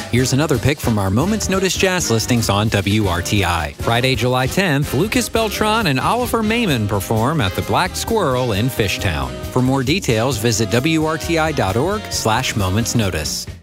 Here's another pick from our Moments Notice jazz listings on WRTI. Friday, July 10th, Lucas Beltran and Oliver Mayman perform at the Black Squirrel in Fishtown. For more details, visit WRTI.org/Moments Notice.